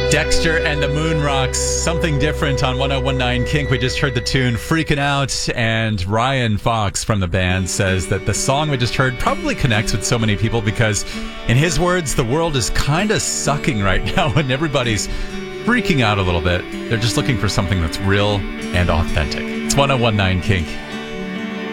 Dexter and the Moon Rocks, something different on 1019 Kink. We just heard the tune Freaking Out, and Ryan Fox from the band says that the song we just heard probably connects with so many people because, in his words, the world is kind of sucking right now and everybody's freaking out a little bit. They're just looking for something that's real and authentic. It's 1019 Kink.